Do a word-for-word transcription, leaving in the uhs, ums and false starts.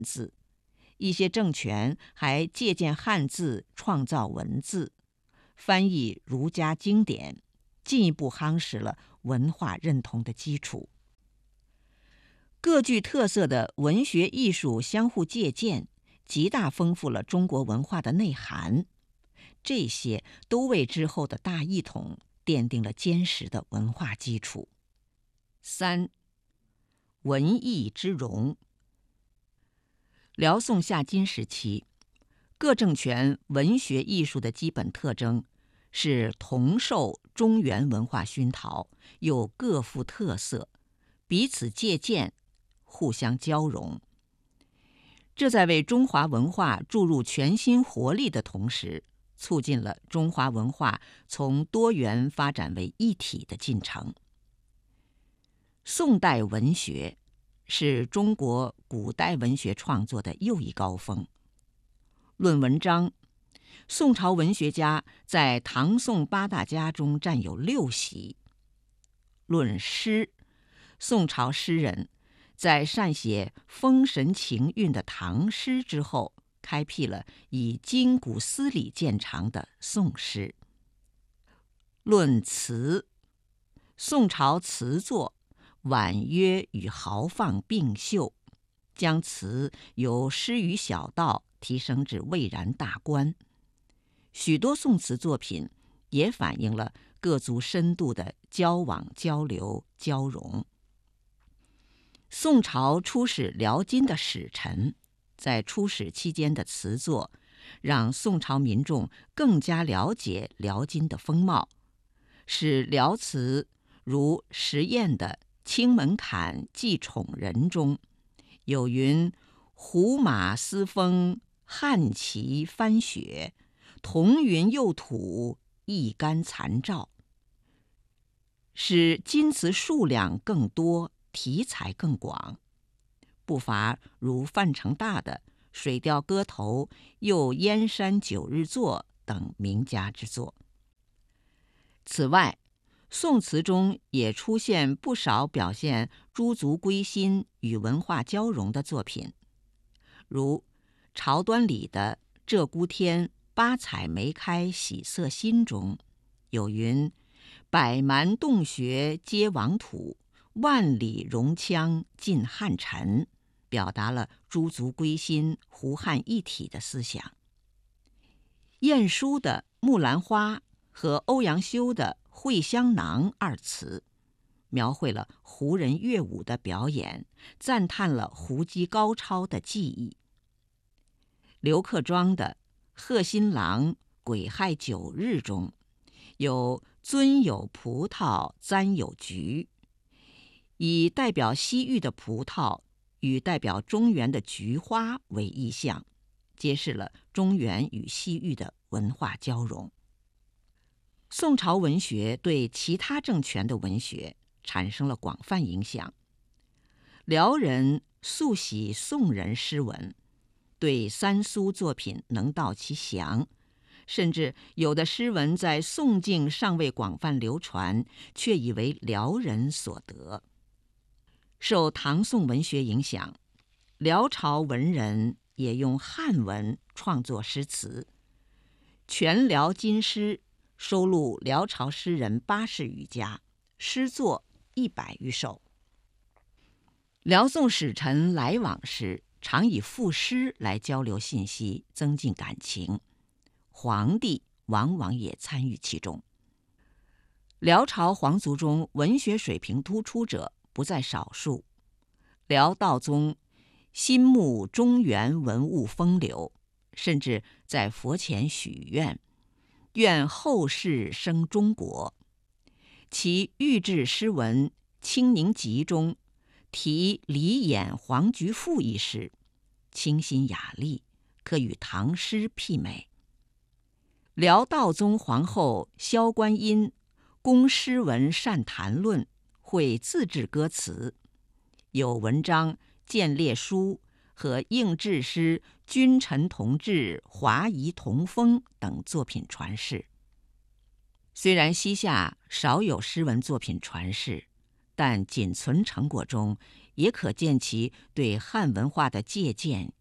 字，一些政权还借鉴汉字创造文字，翻译儒家经典，进一步夯实了文化认同的基础。各具特色的文学艺术相互借鉴，极大丰富了中国文化的内涵，这些都为之后的大一统奠定了坚实的文化基础。三、文艺之融。辽宋夏金时期，各政权文学艺术的基本特征是同受中原文化熏陶，又各富特色，彼此借鉴，互相交融。这在为中华文化注入全新活力的同时，促进了中华文化从多元发展为一体的进程。宋代文学是中国古代文学创作的又一高峰。论文章，宋朝文学家在唐宋八大家中占有六席。论诗，宋朝诗人在善写风神情韵的唐诗之后，开辟了以筋骨丝理见长的宋诗。论词，宋朝词作婉约与豪放并秀，将词由诗与小道提升至蔚然大观。许多宋词作品也反映了各族深度的交往、交流、交融。宋朝出使辽金的使臣，在出使期间的词作，让宋朝民众更加了解辽金的风貌，使辽词如石砚的《青门槛寄宠人》中有云：胡马嘶风，汉旗翻雪，彤云又吐，一干残照，使金词数量更多，题材更广。不乏如范成大的《水调歌头》《又燕山九日作》等名家之作。此外，宋词中也出现不少表现诸族归心与文化交融的作品，如朝端里的《鹧鸪天》八彩梅开喜色心中有云：百蛮洞穴皆王土，万里戎羌尽汉臣，表达了诸族归心、胡汉一体的思想。晏殊的《木兰花》和欧阳修的《会香囊》二词，描绘了胡人乐舞的表演，赞叹了胡姬高超的技艺。刘克庄的《贺新郎·癸亥九日》中有尊有葡萄，簪有菊，以代表西域的葡萄与代表中原的菊花为意象，揭示了中原与西域的文化交融。宋朝文学对其他政权的文学产生了广泛影响。辽人素喜宋人诗文，对三苏作品能道其详，甚至有的诗文在宋境尚未广泛流传，却以为辽人所得。受唐宋文学影响，辽朝文人也用汉文创作诗词。全辽金诗收录辽朝诗人八十余家，诗作一百余首。辽宋使臣来往时，常以赋诗来交流信息，增进感情。皇帝往往也参与其中。辽朝皇族中文学水平突出者不在少数。辽道宗心慕中原文物风流，甚至在佛前许愿，愿后世生中国。其御制诗文《清宁集》中题李演《黄菊赋》一诗，清新雅丽，可与唐诗媲美。辽道宗皇后萧观音攻诗文善谈论，会自制歌词，有文章《建列书》和应制诗《君臣同治》《华夷同风》等作品传世。虽然西夏少有诗文作品传世，但仅存成果中也可见其对汉文化的借鉴